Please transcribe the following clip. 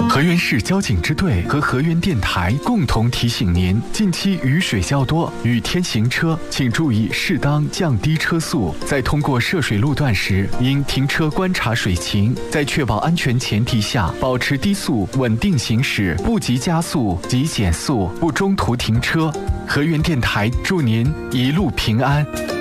河源市交警支队和河源电台共同提醒您：近期雨水较多，雨天行车请注意适当降低车速。在通过涉水路段时，应停车观察水情，在确保安全前提下，保持低速稳定行驶，不急加速，急减速，不中途停车。河源电台祝您一路平安。